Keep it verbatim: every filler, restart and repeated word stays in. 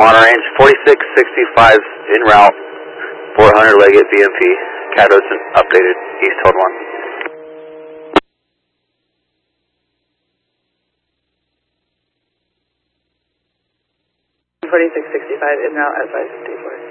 Monterey, forty-six sixty-five en route, four hundred Leggett B M P, Cados updated, East Hold one. forty-six sixty-five en route at five fifty-four.